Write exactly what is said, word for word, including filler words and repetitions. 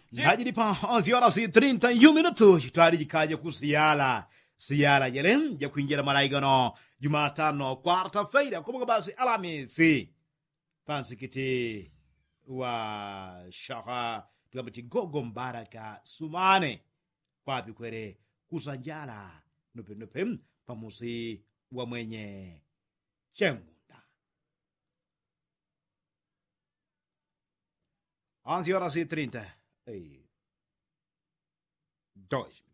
Ndadi pa onze horas e trinta e um minutos. Twari de kaja ku Ciala. Ciala yelen ya kuingira malaigano. Jumatano, quarta-feira, como que basi Alhamisi. Pansi kiti wa shaka tukabati gogo mbaraka sumane. Kwapi kwere kusanjala nupe nupe pamusi wa mwenye chengunda. onze horas e trinta. Ei. Dois.